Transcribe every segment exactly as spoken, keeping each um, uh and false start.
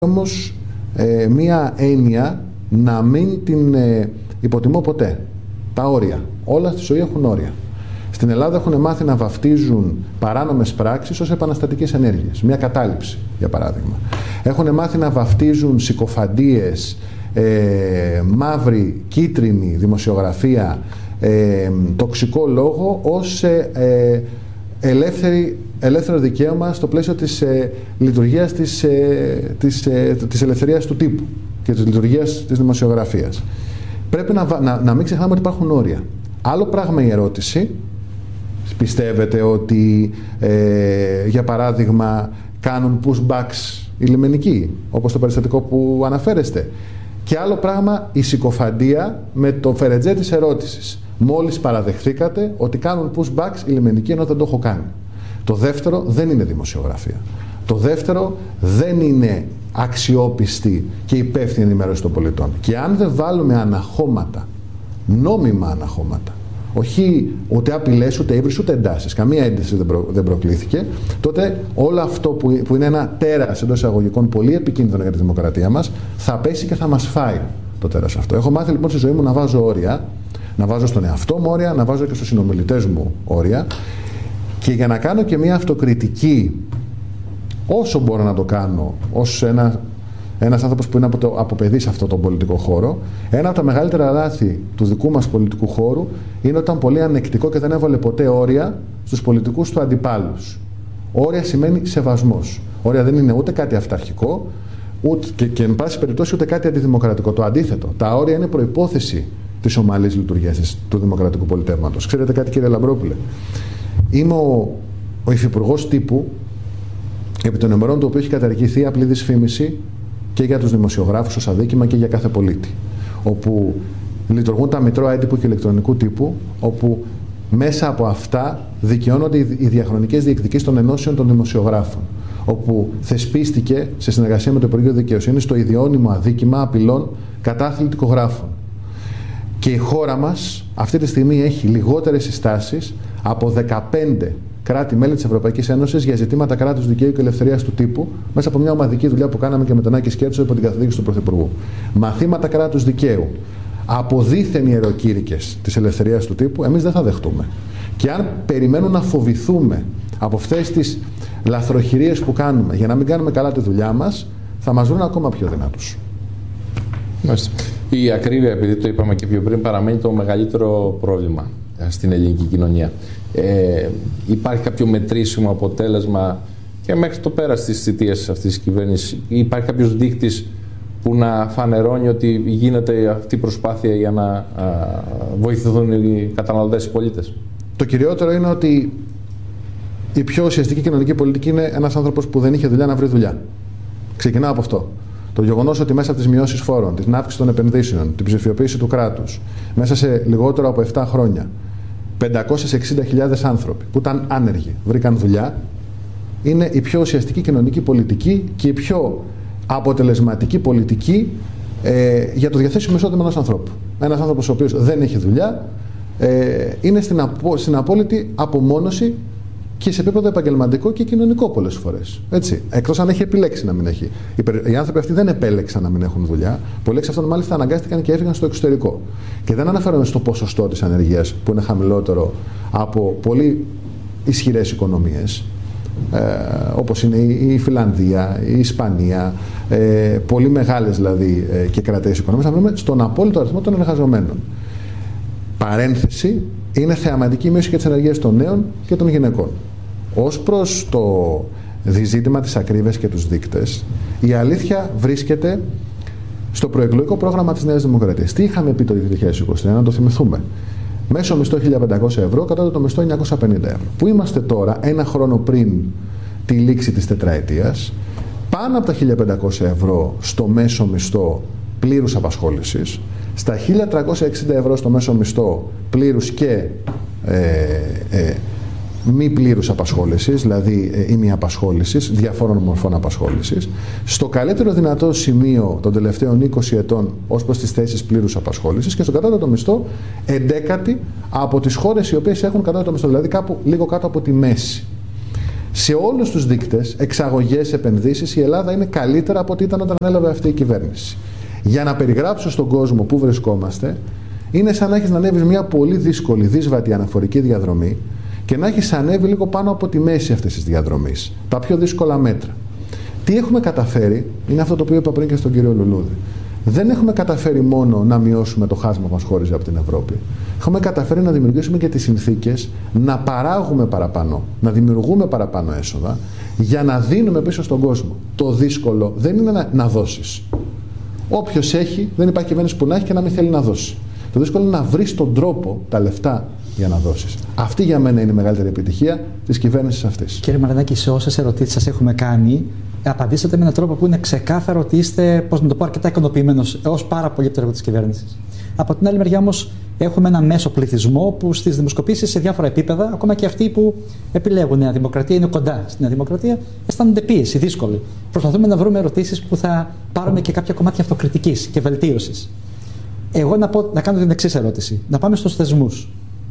όμως ε, μία έννοια να μην την ε, υποτιμώ ποτέ. Τα όρια. Όλα στη ζωή έχουν όρια. Στην Ελλάδα έχουν μάθει να βαφτίζουν παράνομες πράξεις ως επαναστατικές ενέργειες. Μια κατάληψη, για παράδειγμα. Έχουν μάθει να βαφτίζουν συκοφαντίες, ε, μαύρη, κίτρινη δημοσιογραφία, ε, τοξικό λόγο ως ε, ε, ελεύθερη, ελεύθερο δικαίωμα στο πλαίσιο της ε, λειτουργίας της, ε, της, ε, της ελευθερίας του τύπου και της λειτουργίας της δημοσιογραφίας. Πρέπει να, να, να μην ξεχνάμε ότι υπάρχουν όρια. Άλλο πράγμα η ερώτηση. Πιστεύετε ότι, ε, για παράδειγμα, κάνουν pushbacks οι λιμενικοί, όπως το περιστατικό που αναφέρεστε. Και άλλο πράγμα η συκοφαντία με το φερετζέ της ερώτησης. Μόλις παραδεχθήκατε ότι κάνουν pushbacks οι λιμενικοί ενώ δεν το έχω κάνει. Το δεύτερο δεν είναι δημοσιογραφία. Το δεύτερο δεν είναι αξιόπιστη και υπεύθυνη ενημέρωση των πολιτών. Και αν δεν βάλουμε αναχώματα, νόμιμα αναχώματα, όχι ούτε απειλές, ούτε ύβρις, ούτε εντάσεις, καμία ένταση δεν, προ, δεν προκλήθηκε, τότε όλο αυτό που, που είναι ένα τέρας εντός εισαγωγικών πολύ επικίνδυνο για τη δημοκρατία μας, θα πέσει και θα μας φάει το τέρας αυτό. Έχω μάθει λοιπόν στη ζωή μου να βάζω όρια, να βάζω στον εαυτό μου όρια, να βάζω και στους συνομιλητές μου όρια, και για να κάνω και μια αυτοκριτική, όσο μπορώ να το κάνω, ως ένα, ένας άνθρωπος που είναι από, το, από παιδί σε αυτόν τον πολιτικό χώρο, ένα από τα μεγαλύτερα λάθη του δικού μας πολιτικού χώρου είναι ότι ήταν πολύ ανεκτικό και δεν έβαλε ποτέ όρια στους πολιτικούς του αντιπάλους. Όρια σημαίνει σεβασμός. Όρια δεν είναι ούτε κάτι αυταρχικό, ούτε, και, και εν πάση περιπτώσει ούτε κάτι αντιδημοκρατικό. Το αντίθετο. Τα όρια είναι προϋπόθεση της ομαλής λειτουργίας του δημοκρατικού πολιτεύματος. Ξέρετε κάτι, κύριε Λαμπρόπουλε? Είμαι ο, ο υφυπουργός τύπου, επί των ημερών του οποίου έχει καταργηθεί απλή δυσφήμιση και για τους δημοσιογράφους ως αδίκημα και για κάθε πολίτη. Όπου λειτουργούν τα μητρώα έντυπου και ηλεκτρονικού τύπου, όπου μέσα από αυτά δικαιώνονται οι διαχρονικές διεκδικήσεις των ενώσεων των δημοσιογράφων. Όπου θεσπίστηκε σε συνεργασία με το Υπουργείο Δικαιοσύνης το ιδιώνυμο αδίκημα απειλών κατά αθλητικογράφων. Και η χώρα μας αυτή τη στιγμή έχει λιγότερες συστάσεις από δεκαπέντε κράτη-μέλη της Ευρωπαϊκής Ένωσης για ζητήματα κράτους δικαίου και ελευθερίας του τύπου, μέσα από μια ομαδική δουλειά που κάναμε και με τον Άκη Σκέρτσο υπό την καθοδήγηση του Πρωθυπουργού. Μαθήματα κράτους δικαίου από δίθεν ιεροκήρυκες της ελευθερίας του τύπου, εμείς δεν θα δεχτούμε. Και αν περιμένουν να φοβηθούμε από αυτές τις λαθροχειρίες που κάνουμε για να μην κάνουμε καλά τη δουλειά μας, θα μας βρουν ακόμα πιο δυνατούς. Η ακρίβεια, επειδή το είπαμε και πιο πριν, παραμένει το μεγαλύτερο πρόβλημα στην ελληνική κοινωνία. Ε, υπάρχει κάποιο μετρήσιμο αποτέλεσμα και μέχρι το πέρας της θητείας αυτής της κυβέρνησης? Υπάρχει κάποιος δείκτης που να φανερώνει ότι γίνεται αυτή η προσπάθεια για να α, βοηθηθούν οι καταναλωτές, οι πολίτες? Το κυριότερο είναι ότι η πιο ουσιαστική κοινωνική πολιτική είναι ένας άνθρωπος που δεν είχε δουλειά να βρει δουλειά. Ξεκινάω από αυτό. Το γεγονός ότι μέσα από τις μειώσεις φόρων, την αύξηση των επενδύσεων, την ψηφιοποίηση του κράτους, μέσα σε λιγότερο από επτά χρόνια, πεντακόσιες εξήντα χιλιάδες άνθρωποι που ήταν άνεργοι βρήκαν δουλειά, είναι η πιο ουσιαστική κοινωνική πολιτική και η πιο αποτελεσματική πολιτική ε, για το διαθέσιμο εισόδημα ενός ανθρώπου. Ένας άνθρωπος ο οποίος δεν έχει δουλειά ε, είναι στην, απο, στην απόλυτη απομόνωση και σε επίπεδο επαγγελματικό και κοινωνικό πολλές φορές. Έτσι. Εκτός αν έχει επιλέξει να μην έχει. Οι άνθρωποι αυτοί δεν επέλεξαν να μην έχουν δουλειά. Πολλοί εξ αυτών μάλιστα αναγκάστηκαν και έφυγαν στο εξωτερικό. Και δεν αναφέρομαι στο ποσοστό της ανεργίας που είναι χαμηλότερο από πολύ ισχυρές οικονομίες, ε, όπως είναι η Φιλανδία, η Ισπανία, ε, πολύ μεγάλες δηλαδή ε, και κρατές οικονομίες. Θα βρούμε στον απόλυτο αριθμό των εργαζομένων. Παρένθεση, είναι θεαματική μείωση και της ανεργίας των νέων και των γυναικών. Ως προς το ζήτημα της ακρίβειας και τους δείκτες, η αλήθεια βρίσκεται στο προεκλογικό πρόγραμμα της Νέας Δημοκρατίας. Τι είχαμε πει το δύο χιλιάδες είκοσι τρία, να το θυμηθούμε? Μέσο μισθό χίλια πεντακόσια ευρώ, κατώτατο μισθό εννιακόσια πενήντα ευρώ. Πού είμαστε τώρα, ένα χρόνο πριν τη λήξη της τετραετίας? Πάνω από τα χίλια πεντακόσια ευρώ στο μέσο μισθό πλήρους απασχόλησης, στα χίλια τριακόσια εξήντα ευρώ στο μέσο μισθό πλήρους και ε, ε, μη πλήρους απασχόλησης, δηλαδή ε, ημιαπασχόλησης, διαφόρων μορφών απασχόλησης, στο καλύτερο δυνατό σημείο των τελευταίων είκοσι ετών ως προς τις θέσεις πλήρους απασχόλησης και στο κατώτατο μισθό εντέκατη από τις χώρες οι οποίες έχουν κατώτατο μισθό, δηλαδή κάπου λίγο κάτω από τη μέση. Σε όλους τους δείκτες, εξαγωγές, επενδύσεις, η Ελλάδα είναι καλύτερα από ό,τι ήταν όταν έλαβε αυτή η κυβέρνηση. Για να περιγράψω στον κόσμο πού βρισκόμαστε, είναι σαν να έχεις να ανέβεις μια πολύ δύσκολη, δύσβατη αναφορική διαδρομή και να έχεις ανέβει λίγο πάνω από τη μέση αυτής της διαδρομής. Τα πιο δύσκολα μέτρα. Τι έχουμε καταφέρει, είναι αυτό το οποίο είπα πριν και στον κύριο Λουλούδη. Δεν έχουμε καταφέρει μόνο να μειώσουμε το χάσμα που μας χώριζε από την Ευρώπη. Έχουμε καταφέρει να δημιουργήσουμε και τις συνθήκες να παράγουμε παραπάνω, να δημιουργούμε παραπάνω έσοδα για να δίνουμε πίσω στον κόσμο. Το δύσκολο δεν είναι να, να δώσεις. Όποιος έχει, δεν υπάρχει κυβέρνηση που να έχει και να μην θέλει να δώσει. Το δύσκολο είναι να βρεις τον τρόπο, τα λεφτά για να δώσεις. Αυτή για μένα είναι η μεγαλύτερη επιτυχία της κυβέρνησης αυτής. Κύριε Μαρινάκη, σε όσες ερωτήσεις σας έχουμε κάνει, απαντήσατε με έναν τρόπο που είναι ξεκάθαρο ότι είστε, πώς να το πω, αρκετά ικανοποιημένος ως πάρα πολύ από το έργο της κυβέρνησης. Από την άλλη μεριά όμως, έχουμε ένα μέσο πληθυσμό που στις δημοσκοπήσεις σε διάφορα επίπεδα, ακόμα και αυτοί που επιλέγουν Νέα Δημοκρατία, είναι κοντά στη Νέα Δημοκρατία, αισθάνονται πίεση, δύσκολη. Προσπαθούμε να βρούμε ερωτήσεις που θα πάρουμε και κάποια κομμάτια αυτοκριτικής και βελτίωσης. Εγώ να, πω, να κάνω την εξής ερώτηση. Να πάμε στους θεσμούς.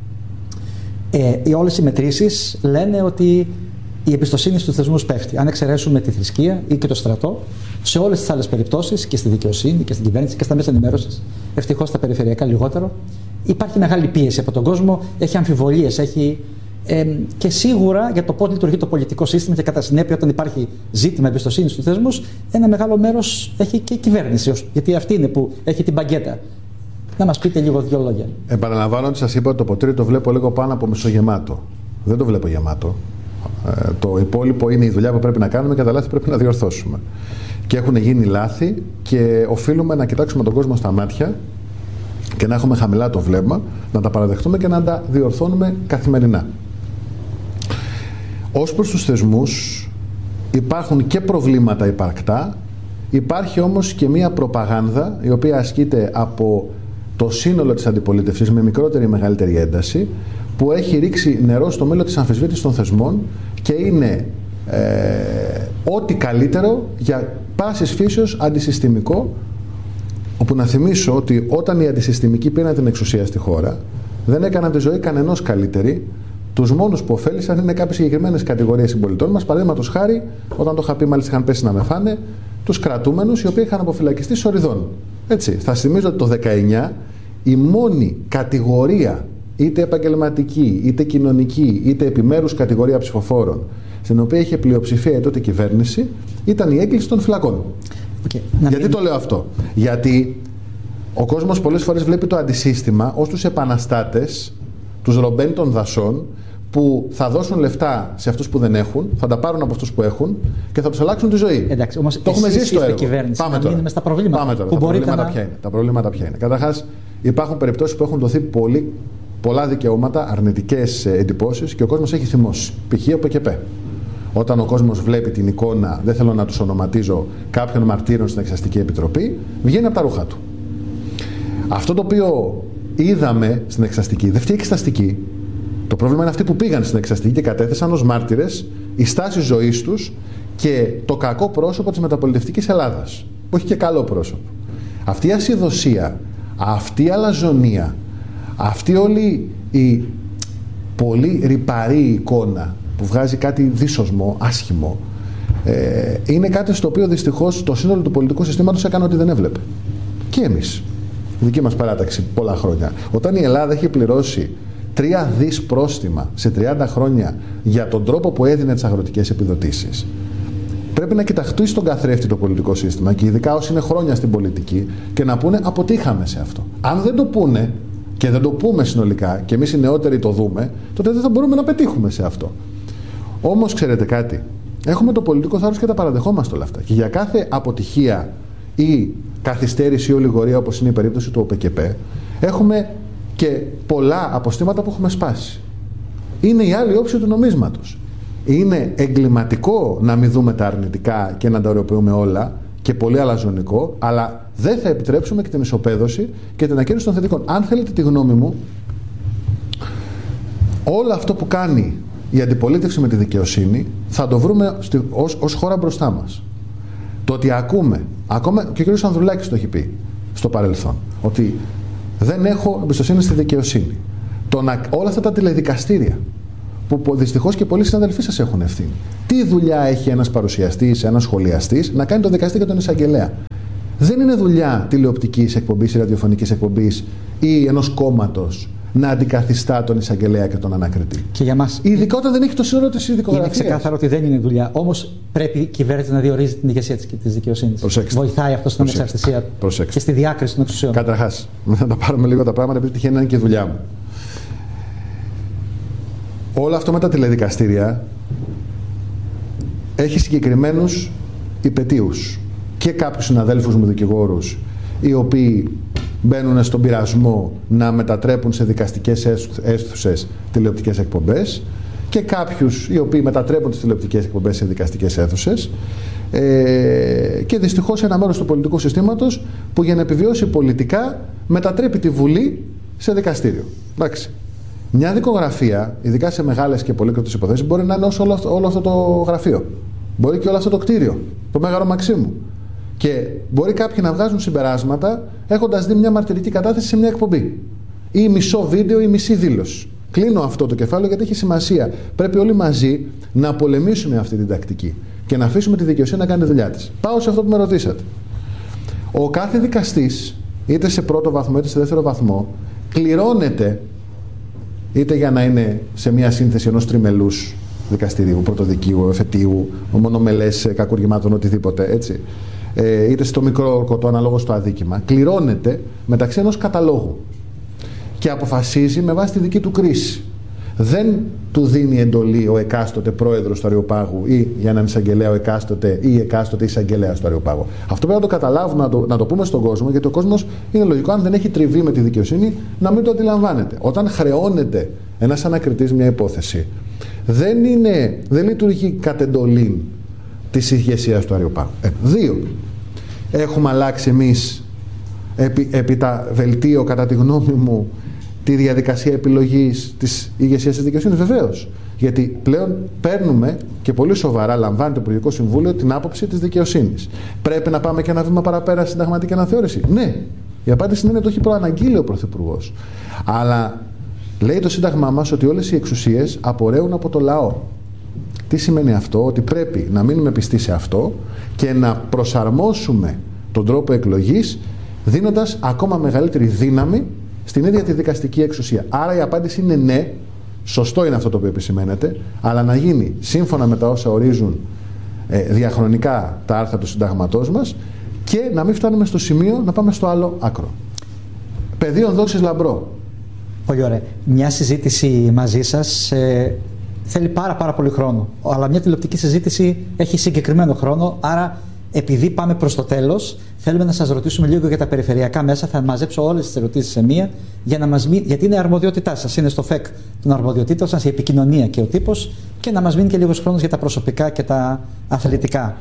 Ε, όλες οι μετρήσεις λένε ότι η εμπιστοσύνη στους θεσμούς πέφτει. Αν εξαιρέσουμε τη θρησκεία ή και το στρατό, σε όλες τις άλλες περιπτώσεις, και στη δικαιοσύνη και στην κυβέρνηση και στα μέσα ενημέρωσης, ευτυχώς στα περιφερειακά λιγότερο, υπάρχει μεγάλη πίεση από τον κόσμο, έχει αμφιβολίες, έχει. Ε, και σίγουρα για το πώς λειτουργεί το πολιτικό σύστημα και κατά συνέπεια, όταν υπάρχει ζήτημα εμπιστοσύνης στους θεσμούς, ένα μεγάλο μέρος έχει και η κυβέρνηση, γιατί αυτή είναι που έχει την μπαγκέτα. Να μας πείτε λίγο δύο λόγια. Επαναλαμβάνω ότι σας είπα ότι το ποτήρι το βλέπω λίγο πάνω από μισογεμάτο. Δεν το βλέπω γεμάτο. Ε, το υπόλοιπο είναι η δουλειά που πρέπει να κάνουμε και τα λάθη πρέπει να διορθώσουμε. Και έχουν γίνει λάθη και οφείλουμε να κοιτάξουμε τον κόσμο στα μάτια και να έχουμε χαμηλά το βλέμμα, να τα παραδεχτούμε και να τα διορθώνουμε καθημερινά. Ως προς τους θεσμούς, υπάρχουν και προβλήματα υπαρκτά, υπάρχει όμως και μία προπαγάνδα η οποία ασκείται από το σύνολο της αντιπολίτευσης με μικρότερη ή μεγαλύτερη ένταση, που έχει ρίξει νερό στο μήλο της αμφισβήτησης των θεσμών και είναι ε, ό,τι καλύτερο για πάσης φύσεως αντισυστημικό, όπου να θυμίσω ότι όταν οι αντισυστημικοί πήραν την εξουσία στη χώρα, δεν έκαναν τη ζωή κανενός καλύτερη. Τους μόνους που ωφέλησαν είναι κάποιες συγκεκριμένες κατηγορίες συμπολιτών μας. Παραδείγματος χάρη, όταν το είχα πει, μάλιστα είχαν πέσει να με φάνε, τους κρατούμενους οι οποίοι είχαν αποφυλακιστεί σοριδών. Έτσι, θα θυμίζω ότι το δεκαεννιά η μόνη κατηγορία, είτε επαγγελματική, είτε κοινωνική, είτε επιμέρους κατηγορία ψηφοφόρων, στην οποία είχε πλειοψηφία η τότε κυβέρνηση, ήταν η έγκληση των φυλακών. Okay. Γιατί μην... το λέω αυτό? Γιατί ο κόσμος πολλές φορές βλέπει το αντισύστημα ως τους επαναστάτες, τους ρομπέν των δασών, που θα δώσουν λεφτά σε αυτούς που δεν έχουν, θα τα πάρουν από αυτούς που έχουν και θα τους αλλάξουν τη ζωή. Εντάξει, όμως το έχουμε ζήσει το έργο. Πάμε τώρα. Μείνουμε στα προβλήματα. Πάμε τώρα. Που τα, προβλήματα να... ποια είναι. τα προβλήματα ποια είναι. Καταρχάς, υπάρχουν περιπτώσεις που έχουν δοθεί πολύ, πολλά δικαιώματα, αρνητικές εντυπώσεις και ο κόσμος έχει θυμώσει. Π.χ. ο ΠΚΠ. Όταν ο κόσμος βλέπει την εικόνα, δεν θέλω να τους ονοματίζω, κάποιων μαρτύρων στην Εξαστική Επιτροπή, βγαίνει από τα ρούχα του. Αυτό το οποίο είδαμε στην Εξαστική, δεν φταίει η Εξαστική. Το πρόβλημα είναι αυτοί που πήγαν στην Εξαστική και κατέθεσαν ως μάρτυρες η στάση ζωής τους και το κακό πρόσωπο της μεταπολιτευτικής Ελλάδας, που έχει και καλό πρόσωπο. Αυτή η ασυδοσία, αυτή η αλαζονία, αυτή όλη η πολύ ρυπαρή εικόνα που βγάζει κάτι δύσοσμο, άσχημο, ε, είναι κάτι στο οποίο δυστυχώς το σύνολο του πολιτικού συστήματος έκανε ότι δεν έβλεπε. Και εμείς, η δική μας παράταξη πολλά χρόνια. Όταν η Ελλάδα έχει πληρώσει τρία δις πρόστιμα σε τριάντα χρόνια για τον τρόπο που έδινε τις αγροτικές επιδοτήσεις, πρέπει να κοιταχτεί στον καθρέφτη το πολιτικό σύστημα και ειδικά όσοι είναι χρόνια στην πολιτική και να πούνε αποτύχαμε σε αυτό. Αν δεν το πούνε και δεν το πούμε συνολικά και εμείς οι νεότεροι το δούμε, τότε δεν θα μπορούμε να πετύχουμε σε αυτό. Όμως ξέρετε κάτι, έχουμε το πολιτικό θάρρος και τα παραδεχόμαστε όλα αυτά. Και για κάθε αποτυχία ή καθυστέρηση ή ολιγορία, όπως είναι η περίπτωση του ΟΠΚΠ, έχουμε και πολλά αποστήματα που έχουμε σπάσει. Είναι η άλλη όψη του νομίσματος. Είναι εγκληματικό να μην δούμε τα αρνητικά και να τα ωρεοποιούμε όλα και πολύ αλαζονικό, αλλά δεν θα επιτρέψουμε και την ισοπαίδωση και την ακύρωση των θετικών. Αν θέλετε τη γνώμη μου, όλο αυτό που κάνει η αντιπολίτευση με τη δικαιοσύνη θα το βρούμε στη, ως, ως χώρα μπροστά μας. Το ότι ακούμε, ακόμα και ο κ. Ανδρουλάκης το έχει πει στο παρελθόν, ότι δεν έχω εμπιστοσύνη στη δικαιοσύνη. Το να, όλα αυτά τα τηλεδικαστήρια που δυστυχώς και πολλοί συναδελφοί σας έχουν ευθύνη. Τι δουλειά έχει ένας παρουσιαστής, ένας σχολιαστής να κάνει τον δικαστή και τον εισαγγελέα? Δεν είναι δουλειά τηλεοπτικής εκπομπής ή ραδιοφωνικής εκπομπής ή ενός κόμματος να αντικαθιστά τον εισαγγελέα και τον ανακριτή. Και για μας. Ειδικότερα δεν έχει το σύνολο της ειδικογραφίας. Είναι ξεκάθαρο ότι δεν είναι δουλειά. Όμως πρέπει η κυβέρνηση να διορίζει την ηγεσία της δικαιοσύνης. Βοηθάει αυτό στην ανεξαρτησία και στη διάκριση των εξουσιών. Καταρχάς, να τα πάρουμε λίγο τα πράγματα, επειδή τυχαίνει να είναι και δουλειά μου. Όλο αυτό με τα τηλεδικαστήρια έχει συγκεκριμένους υπετίους. Και κάποιους συναδέλφους μου δικηγόρους, οι οποίοι μπαίνουν στον πειρασμό να μετατρέπουν σε δικαστικές αίθουσες τηλεοπτικές εκπομπές, και κάποιους οι οποίοι μετατρέπουν τις τηλεοπτικές εκπομπές σε δικαστικές αίθουσες, ε, και δυστυχώς ένα μέρος του πολιτικού συστήματος που για να επιβιώσει πολιτικά μετατρέπει τη Βουλή σε δικαστήριο. Εντάξει. Μια δικογραφία, ειδικά σε μεγάλες και πολύκροτες υποθέσεις, μπορεί να είναι όσο όλο αυτό, όλο αυτό το γραφείο. Μπορεί και όλο αυτό το κτίριο, το Μέγαρο Μαξίμου. Και μπορεί κάποιοι να βγάζουν συμπεράσματα έχοντας δει μια μαρτυρική κατάθεση σε μια εκπομπή. Ή μισό βίντεο ή μισή δήλωση. Κλείνω αυτό το κεφάλαιο γιατί έχει σημασία. Πρέπει όλοι μαζί να πολεμήσουμε αυτή την τακτική και να αφήσουμε τη δικαιοσύνη να κάνει τη δουλειά της. Πάω σε αυτό που με ρωτήσατε. Ο κάθε δικαστής, είτε σε πρώτο βαθμό είτε σε δεύτερο βαθμό, κληρώνεται είτε για να είναι σε μια σύνθεση ενός τριμελούς δικαστηρίου, πρωτοδικείου, εφετείου, μονομελές κακουργημάτων, οτιδήποτε, έτσι, ε, είτε στο μικρό ορκωτό ανάλογο στο αδίκημα, κληρώνεται μεταξύ ενός καταλόγου και αποφασίζει με βάση τη δική του κρίση. Δεν του δίνει εντολή ο εκάστοτε πρόεδρος του Αριοπάγου ή για έναν εισαγγελέα ο εκάστοτε ή εκάστοτε εισαγγελέα του Αριοπάγου. Αυτό πρέπει να το καταλάβουμε, να το, να το πούμε στον κόσμο, γιατί ο κόσμος είναι λογικό, αν δεν έχει τριβή με τη δικαιοσύνη, να μην το αντιλαμβάνεται. Όταν χρεώνεται ένας ανακριτής μια υπόθεση, δεν, είναι, δεν λειτουργεί κατ' εντολή της ηγεσίας του Αριοπάγου. Ε, δύο. Έχουμε αλλάξει εμείς επί, επί τα βελτίο, κατά τη γνώμη μου, τη διαδικασία επιλογής της ηγεσίας της δικαιοσύνης? Βεβαίως. Γιατί πλέον παίρνουμε και πολύ σοβαρά λαμβάνει το Υπουργικό Συμβούλιο την άποψη της δικαιοσύνης. Πρέπει να πάμε και ένα βήμα παραπέρα στη συνταγματική αναθεώρηση? Ναι. Η απάντηση είναι: το έχει προαναγγείλει ο Πρωθυπουργός. Αλλά λέει το Σύνταγμά μας ότι όλες οι εξουσίες απορρέουν από το λαό. Τι σημαίνει αυτό? Ότι πρέπει να μείνουμε πιστοί σε αυτό και να προσαρμόσουμε τον τρόπο εκλογής, δίνοντας ακόμα μεγαλύτερη δύναμη στην ίδια τη δικαστική εξουσία. Άρα η απάντηση είναι ναι, σωστό είναι αυτό το οποίο επισημαίνεται, αλλά να γίνει σύμφωνα με τα όσα ορίζουν ε, διαχρονικά τα άρθρα του συνταγματός μας και να μην φτάνουμε στο σημείο να πάμε στο άλλο άκρο. Πεδίων δόξης λαμπρό. Πολύ ωραία. Μια συζήτηση μαζί σας ε, θέλει πάρα πάρα πολύ χρόνο, αλλά μια τηλεοπτική συζήτηση έχει συγκεκριμένο χρόνο, άρα επειδή πάμε προς το τέλος, θέλουμε να σας ρωτήσουμε λίγο για τα περιφερειακά μέσα. Θα μαζέψω όλες τις ερωτήσεις σε μία, για να μας μείνει, γιατί είναι αρμοδιότητά σας. Είναι στο ΦΕΚ των αρμοδιοτήτων σας η επικοινωνία και ο τύπος, και να μας μείνει και λίγος χρόνος για τα προσωπικά και τα αθλητικά.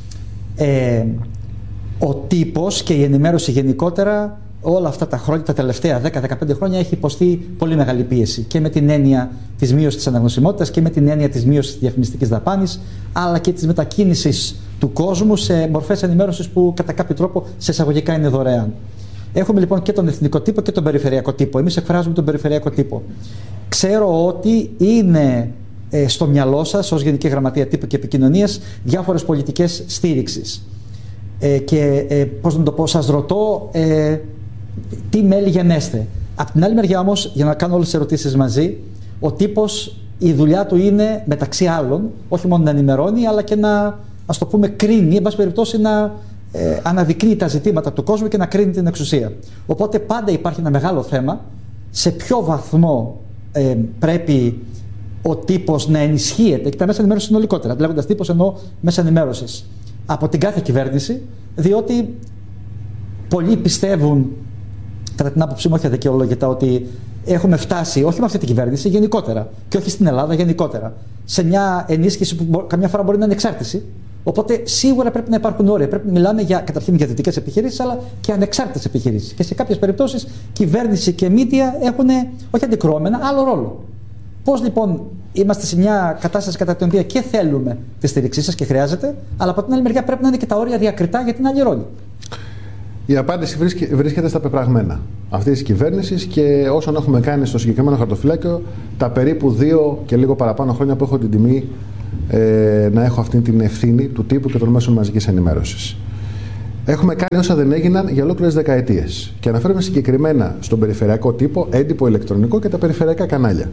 Ε, ο τύπος και η ενημέρωση γενικότερα όλα αυτά τα χρόνια, τα τελευταία δέκα με δεκαπέντε χρόνια, έχει υποστεί πολύ μεγάλη πίεση. Και με την έννοια της μείωσης της αναγνωσιμότητας και με την έννοια της μείωσης της διαφημιστικής δαπάνης, αλλά και της μετακίνησης του κόσμου σε μορφές ενημέρωσης που κατά κάποιο τρόπο σε εισαγωγικά είναι δωρεάν. Έχουμε λοιπόν και τον εθνικό τύπο και τον περιφερειακό τύπο. Εμείς εκφράζουμε τον περιφερειακό τύπο. Ξέρω ότι είναι ε, στο μυαλό σας, ως Γενική Γραμματεία Τύπου και Επικοινωνίας, διάφορες πολιτικές στήριξης. Ε, και ε, πώς να το πω, σας ρωτώ ε, τι μέλη γενέστε. Απ' την άλλη μεριά όμως, για να κάνω όλες τις ερωτήσεις μαζί, ο τύπος, η δουλειά του είναι μεταξύ άλλων όχι μόνο να ενημερώνει, αλλά και να, ας το πούμε, κρίνει, εν πάση περιπτώσει να ε, αναδεικνύει τα ζητήματα του κόσμου και να κρίνει την εξουσία. Οπότε πάντα υπάρχει ένα μεγάλο θέμα σε ποιο βαθμό ε, πρέπει ο τύπος να ενισχύεται, και τα μέσα ενημέρωσης συνολικότερα, λέγοντας τύπος εννοώ μέσα ενημέρωσης, από την κάθε κυβέρνηση, διότι πολλοί πιστεύουν, κατά την άποψή μου όχι αδικαιολόγητα, ότι έχουμε φτάσει, όχι με αυτή την κυβέρνηση, γενικότερα, και όχι στην Ελλάδα γενικότερα, σε μια ενίσχυση που καμιά φορά μπορεί να είναι εξάρτηση. Οπότε σίγουρα πρέπει να υπάρχουν όρια. Πρέπει να μιλάμε για, καταρχήν για δυτικές επιχειρήσεις, αλλά και ανεξάρτητες επιχειρήσεις. Και σε κάποιες περιπτώσεις κυβέρνηση και μίντια έχουν όχι αντικρώμενα, άλλο ρόλο. Πώς λοιπόν είμαστε σε μια κατάσταση κατά την οποία και θέλουμε τη στήριξή σας και χρειάζεται, αλλά από την άλλη μεριά πρέπει να είναι και τα όρια διακριτά για την άλλη ρόλη? Η απάντηση βρίσκεται στα πεπραγμένα. αυτής της κυβέρνησης και όσων έχουμε κάνει στο συγκεκριμένο χαρτοφυλάκιο τα περίπου δύο και λίγο παραπάνω χρόνια που έχω την τιμή ε, να έχω αυτή την ευθύνη του τύπου και των μέσων μαζικής ενημέρωσης. Έχουμε κάνει όσα δεν έγιναν για ολόκληρες δεκαετίες. Και αναφέρομαι συγκεκριμένα στον περιφερειακό τύπο, έντυπο ηλεκτρονικό και τα περιφερειακά κανάλια.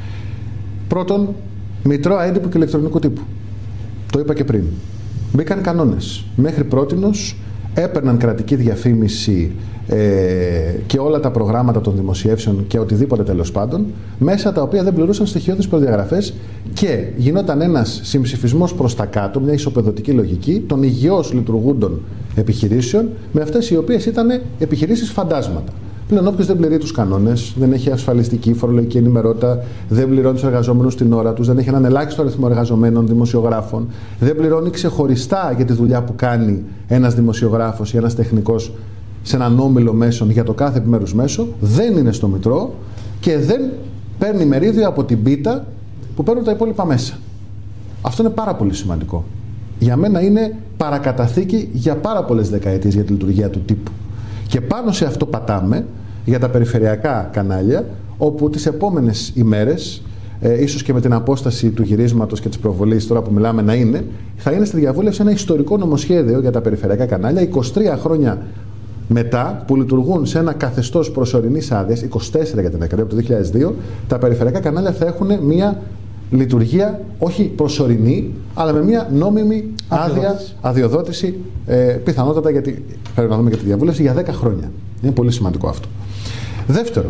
Πρώτον, μητρώα έντυπου και ηλεκτρονικού τύπου. Το είπα και πριν. Μπήκαν κανόνες. Μέχρι πρότινος έπαιρναν κρατική διαφήμιση ε, και όλα τα προγράμματα των δημοσιεύσεων και οτιδήποτε τέλος πάντων, μέσα τα οποία δεν πληρούσαν στοιχειώδεις προδιαγραφές και γινόταν ένας συμψηφισμός προς τα κάτω, μια ισοπεδωτική λογική των υγιώς λειτουργούντων επιχειρήσεων με αυτές οι οποίες ήταν επιχειρήσεις φαντάσματα. Πλέον όποιος δεν πληρεί τους κανόνες, δεν έχει ασφαλιστική, φορολογική ενημερότητα, δεν πληρώνει τους εργαζόμενους την ώρα τους, δεν έχει έναν ελάχιστο αριθμό εργαζομένων δημοσιογράφων, δεν πληρώνει ξεχωριστά για τη δουλειά που κάνει ένας δημοσιογράφος ή ένας τεχνικός σε έναν όμιλο μέσων για το κάθε επιμέρους μέσο, δεν είναι στο Μητρό και δεν παίρνει μερίδιο από την πίτα που παίρνουν τα υπόλοιπα μέσα. Αυτό είναι πάρα πολύ σημαντικό. Για μένα είναι παρακαταθήκη για πάρα πολλές δεκαετίες για τη λειτουργία του τύπου. Και πάνω σε αυτό πατάμε για τα περιφερειακά κανάλια, όπου τις επόμενες ημέρες, ε, ίσως και με την απόσταση του γυρίσματος και της προβολής τώρα που μιλάμε να είναι, θα είναι στη διαβούλευση ένα ιστορικό νομοσχέδιο για τα περιφερειακά κανάλια, είκοσι τρία χρόνια μετά που λειτουργούν σε ένα καθεστώς προσωρινής άδειας, είκοσι τέσσερα για την ακρίβεια, από το δύο χιλιάδες δύο, τα περιφερειακά κανάλια θα έχουν μια λειτουργία όχι προσωρινή, αλλά με μια νόμιμη άδεια, αδειοδότηση, ε, πιθανότατα, γιατί πρέπει να δούμε και τη διαβούλευση, για δέκα χρόνια. Είναι πολύ σημαντικό αυτό. Δεύτερον,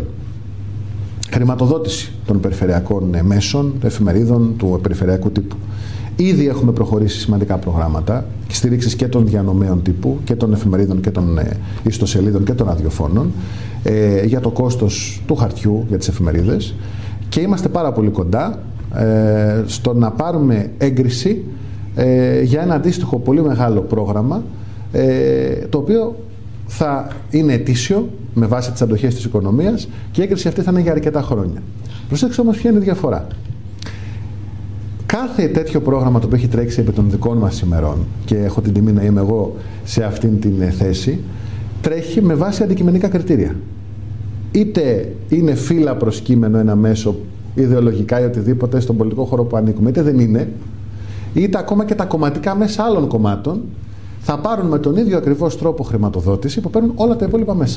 χρηματοδότηση των περιφερειακών μέσων, εφημερίδων του περιφερειακού τύπου. Ήδη έχουμε προχωρήσει σημαντικά προγράμματα και στήριξης και των διανομέων τύπου και των εφημερίδων και των ε, ιστοσελίδων και των ραδιοφώνων ε, για το κόστος του χαρτιού για τις εφημερίδες και είμαστε πάρα πολύ κοντά ε, στο να πάρουμε έγκριση ε, για ένα αντίστοιχο πολύ μεγάλο πρόγραμμα ε, το οποίο θα είναι ετήσιο με βάση τις αντοχές της οικονομίας και η έγκριση αυτή θα είναι για αρκετά χρόνια. Προσέξτε όμως ποια είναι η διαφορά. Κάθε τέτοιο πρόγραμμα το οποίο έχει τρέξει επί των δικών μας ημερών και έχω την τιμή να είμαι εγώ σε αυτήν την θέση, τρέχει με βάση αντικειμενικά κριτήρια. Είτε είναι φύλλα προς κείμενο ένα μέσο ιδεολογικά ή οτιδήποτε στον πολιτικό χώρο που ανήκουμε, είτε δεν είναι, είτε ακόμα και τα κομματικά μέσα άλλων κομμάτων θα πάρουν με τον ίδιο ακριβώς τρόπο χρηματοδότηση που παίρνουν όλα τα υπόλοιπα μέσα.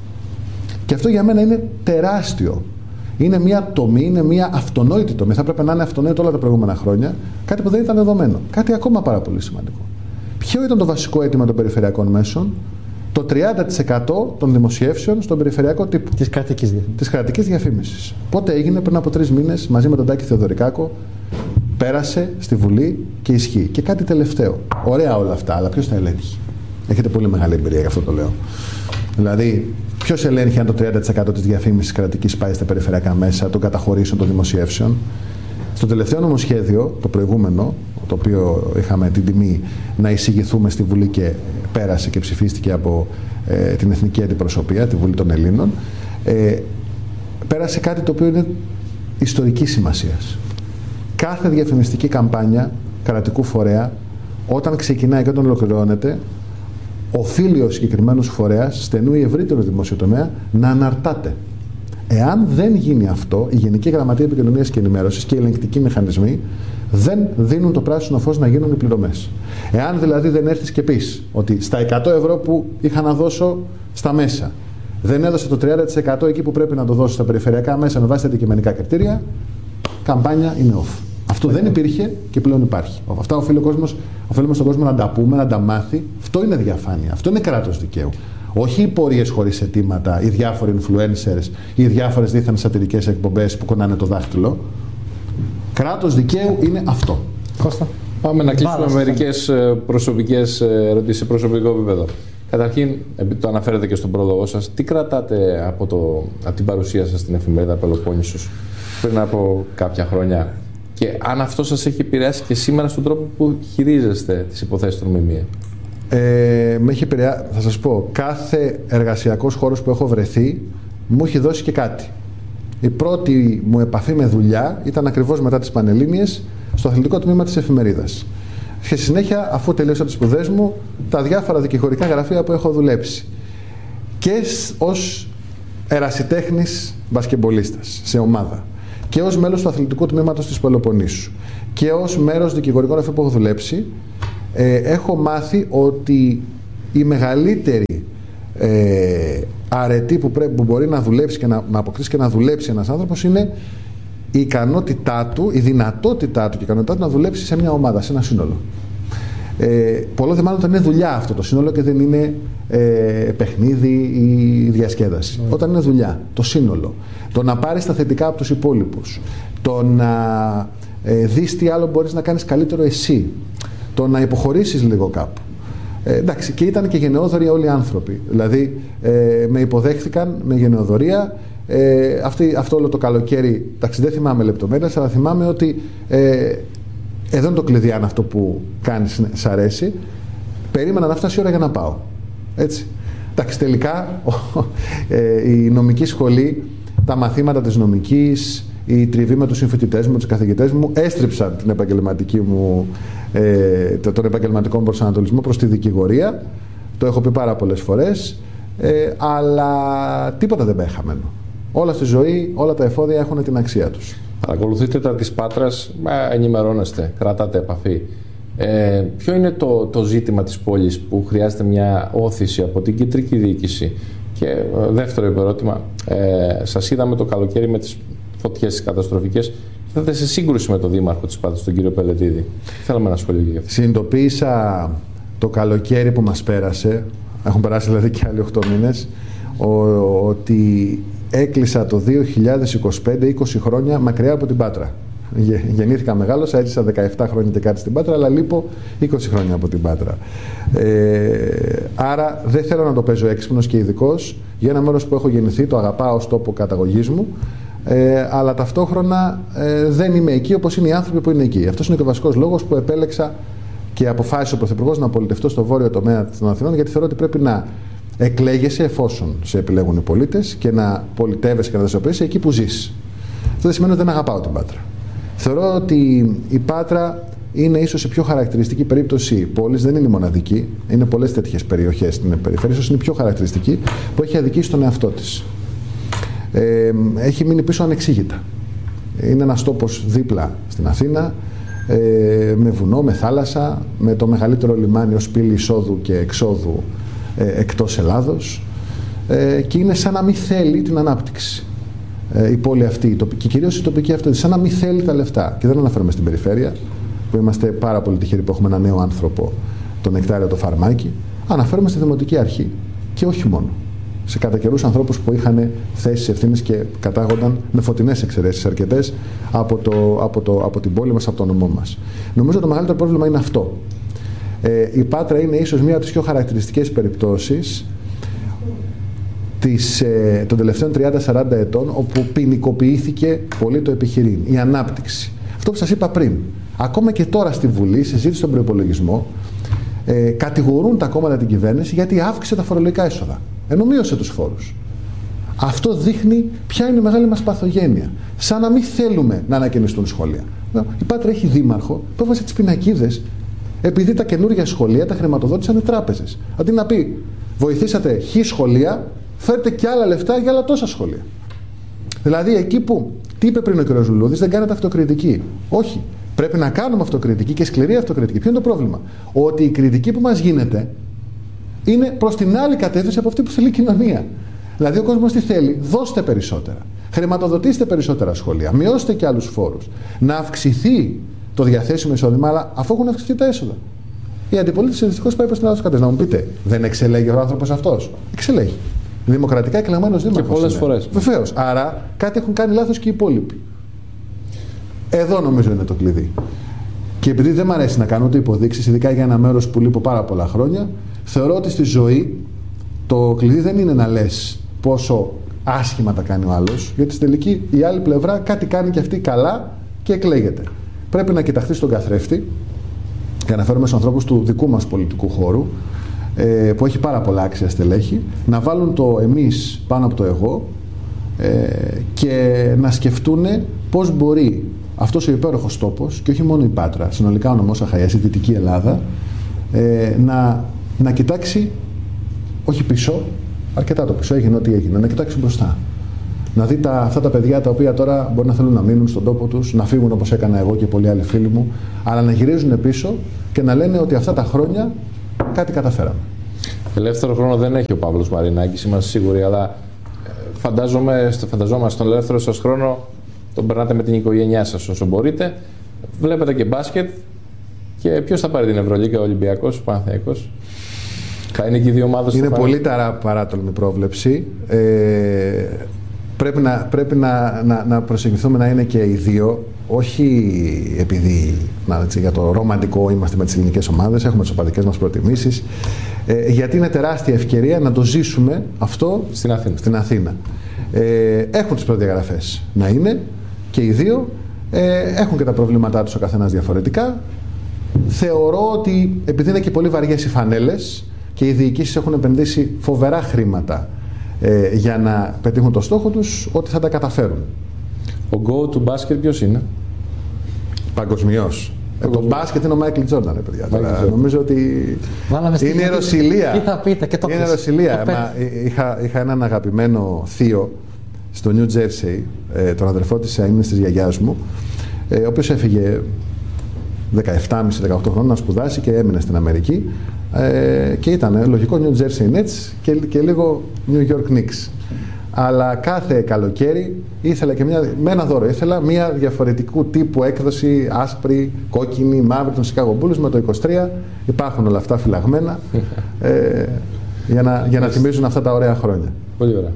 Και αυτό για μένα είναι τεράστιο. Είναι μια τομή, είναι μια αυτονόητη τομή. Θα πρέπει να είναι αυτονόητο όλα τα προηγούμενα χρόνια. Κάτι που δεν ήταν δεδομένο. Κάτι ακόμα πάρα πολύ σημαντικό. Ποιο ήταν το βασικό αίτημα των περιφερειακών μέσων? Το τριάντα τοις εκατό των δημοσιεύσεων στον περιφερειακό τύπο. Της κρατικής διαφήμισης. Της κρατικής διαφήμισης. Πότε έγινε? Πριν από τρεις μήνες, μαζί με τον Τάκη Θεοδωρικάκο, πέρασε στη Βουλή και ισχύει. Και κάτι τελευταίο. Ωραία όλα αυτά, αλλά ποιος τα ελέγχει? Έχετε πολύ μεγάλη εμπειρία, γι' αυτό το λέω. Δηλαδή, ποιος ελέγχει αν το τριάντα τοις εκατό της διαφήμισης κρατικής πάει στα περιφερειακά μέσα, των καταχωρήσεων, των δημοσιεύσεων? Στο τελευταίο νομοσχέδιο, το προηγούμενο, το οποίο είχαμε την τιμή να εισηγηθούμε στη Βουλή και πέρασε και ψηφίστηκε από ε, την Εθνική Αντιπροσωπεία, τη Βουλή των Ελλήνων, ε, πέρασε κάτι το οποίο είναι ιστορικής σημασίας. Κάθε διαφημιστική καμπάνια κρατικού φορέα, όταν ξεκινάει και όταν ολοκληρώνεται, οφείλει ο συγκεκριμένος φορέας, στενού ή ευρύτερου δημόσιο τομέα, να αναρτάται. Εάν δεν γίνει αυτό, η Γενική Γραμματεία Επικοινωνίας και Ενημέρωσης και οι ελεγκτικοί μηχανισμοί δεν δίνουν το πράσινο φως να γίνουν οι πληρωμές. Εάν δηλαδή δεν έρθεις και πεις ότι στα εκατό ευρώ που είχα να δώσω στα μέσα, δεν έδωσε το τριάντα τοις εκατό εκεί που πρέπει να το δώσω στα περιφερειακά μέσα με βάση αντικειμενικά κριτήρια, καμπάνια είναι off. Αυτό δεν υπήρχε και πλέον υπάρχει. Αυτά οφείλει ο κόσμος, οφείλουμε στον κόσμο να τα πούμε, να τα μάθει. Αυτό είναι διαφάνεια. Αυτό είναι κράτος δικαίου. Όχι οι πορείες χωρίς αιτήματα, οι διάφοροι influencers, οι διάφορες δίθεν σατυρικές εκπομπές που κονάνε το δάχτυλο. Κράτος δικαίου είναι αυτό. Κώστα. Πάμε να κλείσουμε με μερικές προσωπικές ερωτήσεις σε προσωπικό επίπεδο. Καταρχήν, επειδή το αναφέρετε και στον πρόλογο σας, τι κρατάτε από, το, από την παρουσία σας στην εφημερίδα Πελοπόννησος πριν από κάποια χρόνια και αν αυτό σας έχει επηρεάσει και σήμερα στον τρόπο που χειρίζεστε τις υποθέσεις των ΜΜΕ? Ε, με έχει επηρεάσει, θα σας πω, κάθε εργασιακός χώρος που έχω βρεθεί μου έχει δώσει και κάτι. Η πρώτη μου επαφή με δουλειά ήταν ακριβώς μετά τις Πανελλήνιες στο αθλητικό τμήμα της εφημερίδας. Και στη συνέχεια, αφού τελείωσα τις σπουδές μου, τα διάφορα δικηγορικά γραφεία που έχω δουλέψει. Και ως ερασιτέχνης μπασκεμπολίστας σε ομάδα και ως μέλος του αθλητικού τμήματος της Πελοποννήσου και ως μέρος δικηγορικών εφέ που έχω δουλέψει, ε, έχω μάθει ότι η μεγαλύτερη ε, αρετή που, πρέπει, που μπορεί να δουλέψει και να, να αποκτήσει και να δουλέψει ένας άνθρωπος είναι η ικανότητά του, η δυνατότητά του και η ικανότητά του να δουλέψει σε μια ομάδα, σε ένα σύνολο. Ε, πολλό δε μάλλον όταν είναι δουλειά αυτό το σύνολο και δεν είναι ε, παιχνίδι ή διασκέδαση. Mm. Όταν είναι δουλειά, το σύνολο, το να πάρεις τα θετικά από τους υπόλοιπους, το να ε, δεις τι άλλο μπορείς να κάνεις καλύτερο εσύ, το να υποχωρήσεις λίγο κάπου. Ε, εντάξει, και ήταν και γενναιόδοροι όλοι οι άνθρωποι. Δηλαδή, ε, με υποδέχθηκαν με γενναιοδορία. Ε, αυτή, αυτό όλο το καλοκαίρι, εντάξει, δεν θυμάμαι λεπτομέρειες, αλλά θυμάμαι ότι ε, εδώ είναι το κλειδί, αν αυτό που κάνεις σ' αρέσει. Περίμενα να φτάσει η ώρα για να πάω. Έτσι. Εντάξει, τελικά ε, η νομική σχολή, τα μαθήματα της νομικής, η τριβή με τους συμφοιτητές μου, τους καθηγητές μου, έστριψαν την επαγγελματική μου, ε, τον επαγγελματικό μου προσανατολισμό προς τη δικηγορία. Το έχω πει πάρα πολλές φορές, ε, αλλά τίποτα δεν πάει χαμένο. Όλα στη ζωή, όλα τα εφόδια έχουν την αξία τους. Παρακολουθείτε τα της Πάτρας, ενημερώνεστε, κρατάτε επαφή. Ε, ποιο είναι το, το ζήτημα της πόλης που χρειάζεται μια όθηση από την κεντρική διοίκηση? Και ε, δεύτερο ερώτημα, ε, σας είδαμε το καλοκαίρι με τις φωτιές τις καταστροφικές. Ήρθατε σε σύγκρουση με τον δήμαρχο της Πάτρας, τον κύριο Πελετίδη. Θέλαμε ένα σχόλιο για αυτό. Συνειδητοποίησα το καλοκαίρι που μας πέρασε, έχουν περάσει δηλαδή και άλλοι οκτώ μήνες, ότι έκλεισα το δύο χιλιάδες είκοσι πέντε είκοσι χρόνια μακριά από την Πάτρα. Γεννήθηκα μεγάλωσα, έζησα δεκαεπτά χρόνια και κάτι στην Πάτρα, αλλά λείπω είκοσι χρόνια από την Πάτρα. Ε, άρα δεν θέλω να το παίζω έξυπνος και ειδικός για ένα μέρος που έχω γεννηθεί, το αγαπάω ως τόπο καταγωγής μου, ε, αλλά ταυτόχρονα ε, δεν είμαι εκεί όπως είναι οι άνθρωποι που είναι εκεί. Αυτός είναι και ο βασικός λόγος που επέλεξα και αποφάσισε ο Πρωθυπουργός να πολιτευτώ στο βόρειο τομέα των Αθηνών, γιατί θεωρώ ότι πρέπει να εκλέγεσαι εφόσον σε επιλέγουν οι πολίτες και να πολιτεύεσαι και να δραστηριοποιείσαι εκεί που ζεις. Αυτό δεν σημαίνει ότι δεν αγαπάω την Πάτρα. Θεωρώ ότι η Πάτρα είναι ίσως η πιο χαρακτηριστική περίπτωση πόλης, δεν είναι η μοναδική, είναι πολλές τέτοιες περιοχές στην περιφέρεια, ίσως είναι η πιο χαρακτηριστική που έχει αδικήσει τον εαυτό της. Ε, έχει μείνει πίσω ανεξήγητα. Είναι ένας τόπος δίπλα στην Αθήνα, ε, με βουνό, με θάλασσα, με το μεγαλύτερο λιμάνι ως πύλη εισόδου και εξόδου ε, εκτός Ελλάδος, ε, και είναι σαν να μην θέλει την ανάπτυξη. Η πόλη αυτή, και κυρίως η τοπική αυτή, σαν να μην θέλει τα λεφτά. Και δεν αναφέρομαι στην περιφέρεια, που είμαστε πάρα πολύ τυχεροί που έχουμε ένα νέο άνθρωπο, τον Νεκτάριο το Φαρμάκι. Αναφέρομαι στη Δημοτική Αρχή. Και όχι μόνο. Σε κατά καιρούς ανθρώπους που είχαν θέσεις ευθύνης και κατάγονταν με φωτεινές εξαιρέσεις αρκετές από, το, από, το, από την πόλη μας, από το νομό μας. Νομίζω το μεγαλύτερο πρόβλημα είναι αυτό. Ε, η Πάτρα είναι ίσως μία από τις πιο χαρακτηριστικές περιπτώσεις Της, ε, των τελευταίων τριάντα σαράντα ετών, όπου ποινικοποιήθηκε πολύ το επιχειρήν, η ανάπτυξη. Αυτό που σας είπα πριν, ακόμα και τώρα στη Βουλή, συζήτηση στον προϋπολογισμό, ε, κατηγορούν τα κόμματα την κυβέρνηση γιατί αύξησε τα φορολογικά έσοδα, ενώ μείωσε τους φόρους. Αυτό δείχνει ποια είναι η μεγάλη μας παθογένεια. Σαν να μην θέλουμε να ανακαινιστούν σχολεία. Η Πάτρα έχει δήμαρχο που έβασε τις πινακίδες επειδή τα καινούργια σχολεία τα χρηματοδότησαν οι τράπεζες. Αντί να πει βοηθήσατε χ σχολεία, φέρτε και άλλα λεφτά για άλλα τόσα σχόλια. Δηλαδή εκεί που, τι είπε πριν ο κ. Ζουλούδης, δεν κάνετε αυτοκριτική. Όχι. Πρέπει να κάνουμε αυτοκριτική και σκληρή αυτοκριτική. Ποιο είναι το πρόβλημα? Ότι η κριτική που μας γίνεται είναι προς την άλλη κατεύθυνση από αυτή που θέλει η κοινωνία. Δηλαδή ο κόσμος τι θέλει? Δώστε περισσότερα. Χρηματοδοτήστε περισσότερα σχολεία. Μειώστε και άλλους φόρους. Να αυξηθεί το διαθέσιμο εισόδημα, αλλά αφού έχουν αυξηθεί τα έσοδα. Η αντιπολίτευση δυστυχώς πάει προς την άλλη κατεύθυνση. Να μου πείτε, δεν εξελέγει ο άνθρωπος αυτός? Εξελέγει. Δημοκρατικά εκλεγμένος δήμαρχος. Και πολλές φορές. Βεβαίως. Άρα κάτι έχουν κάνει λάθος και οι υπόλοιποι. Εδώ νομίζω είναι το κλειδί. Και επειδή δεν μου αρέσει να κάνω ούτε υποδείξεις, ειδικά για ένα μέρος που λείπω πάρα πολλά χρόνια, θεωρώ ότι στη ζωή το κλειδί δεν είναι να λες πόσο άσχημα τα κάνει ο άλλος, γιατί στην τελική η άλλη πλευρά κάτι κάνει και αυτή καλά και εκλέγεται. Πρέπει να κοιταχθεί στον καθρέφτη, και αναφέρομαι στους ανθρώπους του δικού μας πολιτικού χώρου, που έχει πάρα πολλά άξια στελέχη, να βάλουν το εμείς πάνω από το εγώ και να σκεφτούν πώς μπορεί αυτός ο υπέροχος τόπος, και όχι μόνο η Πάτρα, συνολικά ο νομός Αχαΐας, η Δυτική Ελλάδα, να, να κοιτάξει όχι πίσω, αρκετά το πίσω, έγινε ό,τι έγινε, να κοιτάξει μπροστά. Να δει τα, αυτά τα παιδιά τα οποία τώρα μπορεί να θέλουν να μείνουν στον τόπο τους, να φύγουν όπως έκανα εγώ και πολλοί άλλοι φίλοι μου, αλλά να γυρίζουν πίσω και να λένε ότι αυτά τα χρόνια κάτι καταφέραμε. Ελεύθερο χρόνο δεν έχει ο Παύλος Μαρινάκης, είμαστε σίγουροι, αλλά φαντάζομαι, φανταζόμαστε τον ελεύθερο σας χρόνο τον περνάτε με την οικογένειά σας όσο μπορείτε. Βλέπετε και μπάσκετ. Και ποιος θα πάρει την Ευρωλίγκα, ο Ολυμπιακός, ο Παναθηναϊκός? Θα είναι και οι δύο ομάδες. Είναι πολύ ταρά, παράτολμη πρόβλεψη. Ε, πρέπει να, πρέπει να, να, να προσεγγιθούμε να είναι και οι δύο. Όχι επειδή να, έτσι, για το ρομαντικό είμαστε με τις ελληνικές ομάδες, έχουμε τις οπαδικές μας προτιμήσεις. Ε, γιατί είναι τεράστια ευκαιρία να το ζήσουμε αυτό στην Αθήνα. Στην Αθήνα. Ε, έχουν τις προδιαγραφές να είναι και οι δύο. Ε, έχουν και τα προβλήματά τους ο καθένας διαφορετικά. Θεωρώ ότι επειδή είναι και πολύ βαριές οι φανέλες και οι διοικήσεις έχουν επενδύσει φοβερά χρήματα ε, για να πετύχουν το στόχο τους, ότι θα τα καταφέρουν. Ο go to basket ποιος είναι? Παγκοσμιώς. Ε, το μπάσκετ είναι ο Μάικλ Τζόρνταν, παιδιά. Τώρα, νομίζω ότι είναι η Ρωσιλία. Τι θα πείτε και το είναι η Ρωσιλία. Μα, είχα, είχα έναν αγαπημένο θείο στο New Jersey, ε, τον αδερφό της αείμνης της γιαγιάς μου, ε, ο οποίος έφυγε δεκαεπτά και μισό δεκαοκτώ χρόνια να σπουδάσει και έμεινε στην Αμερική, ε, και ήταν λογικό New Jersey Nets και, και λίγο New York Knicks. Αλλά κάθε καλοκαίρι ήθελα και μια, με ένα δώρο ήθελα μια διαφορετικού τύπου έκδοση, άσπρη, κόκκινη, μαύρη των Chicago Bulls με το είκοσι τρία. Υπάρχουν όλα αυτά φυλαγμένα ε, για να, για να θυμίζουν αυτά τα ωραία χρόνια. Πολύ ωραία.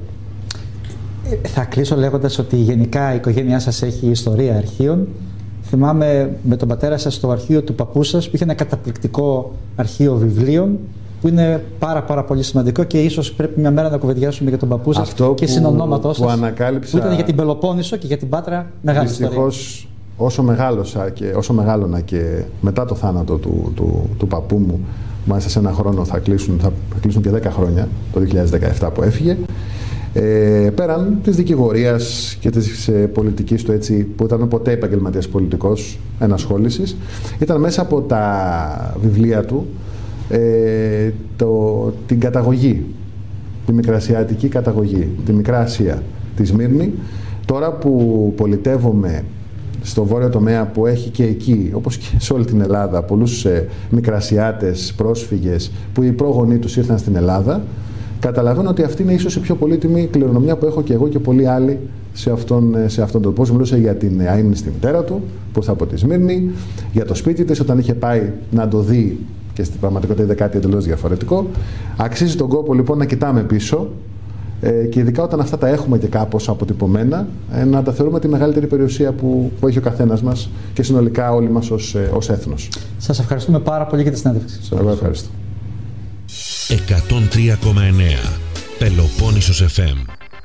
Θα κλείσω λέγοντας ότι γενικά η οικογένειά σας έχει ιστορία αρχείων. Θυμάμαι με τον πατέρα σας το αρχείο του παππού σας που είχε ένα καταπληκτικό αρχείο βιβλίων που είναι πάρα πάρα πολύ σημαντικό και ίσως πρέπει μια μέρα να κουβεντιάσουμε για τον παππού σας αυτό και συνονόματό σας που, ανακάλυψα... που ήταν για την Πελοπόννησο και για την Πάτρα μεγάλη ιστορία. Δυστυχώς όσο μεγάλωσα και όσο μεγάλωνα και μετά το θάνατο του, του, του παππού μου, μάλιστα σε ένα χρόνο θα κλείσουν, θα κλείσουν και δέκα χρόνια, το δύο χιλιάδες δεκαεπτά που έφυγε, Ε, πέραν της δικηγορίας και της ε, πολιτικής του, έτσι, που ήταν ποτέ επαγγελματίας πολιτικός, ενασχόλησης, ήταν μέσα από τα βιβλία του ε, το, την καταγωγή, τη μικρασιατική καταγωγή, τη Μικρά Ασία, τη Σμύρνη. Τώρα που πολιτεύομαι στο βόρειο τομέα που έχει και εκεί, όπως και σε όλη την Ελλάδα, πολλούς ε, μικρασιάτες, πρόσφυγες που οι πρόγονοί τους ήρθαν στην Ελλάδα, καταλαβαίνω ότι αυτή είναι ίσως η πιο πολύτιμη κληρονομιά που έχω και εγώ και πολλοί άλλοι σε αυτόν, σε αυτόν τον πώς. Μιλούσε για την αείμνηστη μητέρα του που ήρθε από τη Σμύρνη, για το σπίτι της όταν είχε πάει να το δει και στην πραγματικότητα είδε κάτι εντελώς διαφορετικό. Αξίζει τον κόπο λοιπόν να κοιτάμε πίσω ε, και ειδικά όταν αυτά τα έχουμε και κάπως αποτυπωμένα, ε, να τα θεωρούμε τη μεγαλύτερη περιουσία που, που έχει ο καθένας μας και συνολικά όλοι μας ως, ε, ως έθνος. Σας ευχαριστούμε πάρα πολύ για τη συνέντευξη. Εγώ ευχαριστώ. εκατόν τρία κόμμα εννέα Πελοπόννησος εφ εμ.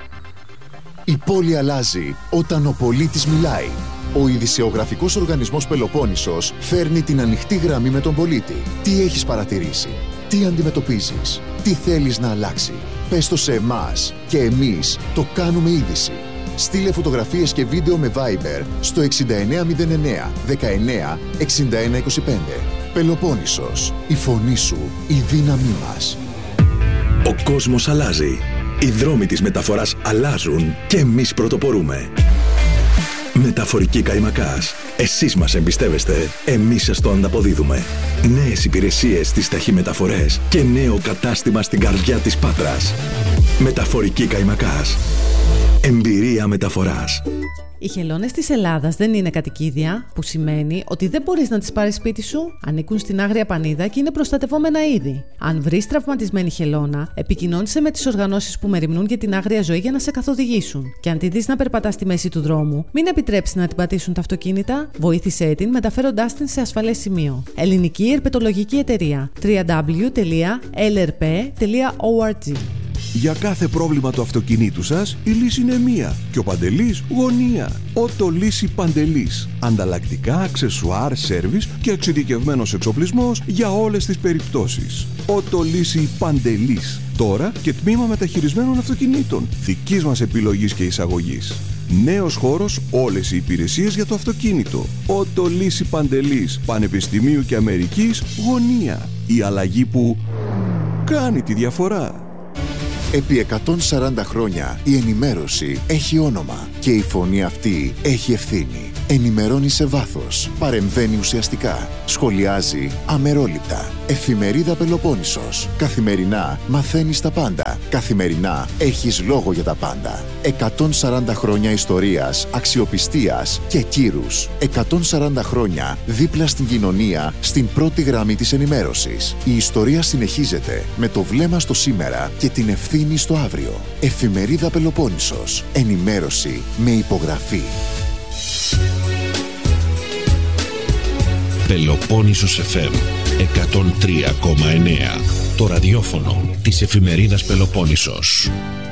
Η πόλη αλλάζει όταν ο πολίτης μιλάει. Ο ειδησεογραφικός οργανισμός Πελοπόννησος φέρνει την ανοιχτή γραμμή με τον πολίτη. Τι έχεις παρατηρήσει, τι αντιμετωπίζεις, τι θέλεις να αλλάξει. Πες το σε εμάς και εμείς το κάνουμε είδηση. Στείλε φωτογραφίες και βίντεο με Viber στο εξήντα εννέα μηδέν εννέα δεκαεννέα εξήντα ένα είκοσι πέντε. Πελοπόννησος, η φωνή σου, η δύναμή μας. Ο κόσμος αλλάζει. Οι δρόμοι της μεταφοράς αλλάζουν και εμείς πρωτοπορούμε. Μεταφορική Καϊμακάς. Εσείς μας εμπιστεύεστε, εμείς σας το ανταποδίδουμε. Νέες υπηρεσίες στις ταχυμεταφορές και νέο κατάστημα στην καρδιά της Πάτρας. Μεταφορική Καϊμακάς. Εμπειρία μεταφοράς. Οι χελώνες της Ελλάδας δεν είναι κατοικίδια, που σημαίνει ότι δεν μπορείς να τις πάρεις σπίτι σου. Ανήκουν στην Άγρια Πανίδα και είναι προστατευόμενα είδη. Αν βρεις τραυματισμένη χελώνα, επικοινώνησε με τις οργανώσεις που μεριμνούν για την άγρια ζωή για να σε καθοδηγήσουν. Και αν τη δεις να περπατά στη μέση του δρόμου, μην επιτρέψεις να την πατήσουν τα αυτοκίνητα, βοήθησέ την μεταφέροντάς την σε ασφαλές σημείο. Ελληνική Ερπετολογική Εταιρεία. double-u double-u double-u τελεία ελ αρ πι τελεία org. Για κάθε πρόβλημα του αυτοκινήτου σας, η λύση είναι μία και ο Παντελής γωνία. Ότο Λύση Παντελής. Ανταλλακτικά, αξεσουάρ, σέρβις και εξειδικευμένος εξοπλισμός για όλες τις περιπτώσεις. Ότο Λύση Παντελής. Τώρα και τμήμα μεταχειρισμένων αυτοκινήτων. Δικής μας επιλογής και εισαγωγής. Νέος χώρος, όλες οι υπηρεσίες για το αυτοκίνητο. Ότο Λύση Παντελής. Πανεπιστημίου και Αμερικής, γωνία. Η αλλαγή που κάνει τη διαφορά. Επί εκατόν σαράντα χρόνια η ενημέρωση έχει όνομα και η φωνή αυτή έχει ευθύνη. Ενημερώνει σε βάθος, παρεμβαίνει ουσιαστικά, σχολιάζει αμερόληπτα. Εφημερίδα Πελοπόννησος. Καθημερινά μαθαίνεις τα πάντα. Καθημερινά έχεις λόγο για τα πάντα. εκατόν σαράντα χρόνια ιστορίας, αξιοπιστίας και κύρους. εκατόν σαράντα χρόνια δίπλα στην κοινωνία, στην πρώτη γραμμή της ενημέρωσης. Η ιστορία συνεχίζεται με το βλέμμα στο σήμερα και την ευθύνη στο αύριο. Εφημερίδα Πελοπόννησος. Ενημέρωση με υπογραφή. Πελοπόννησος εφ εμ εκατόν τρία κόμμα εννέα. Το ραδιόφωνο της εφημερίδας Πελοπόννησος.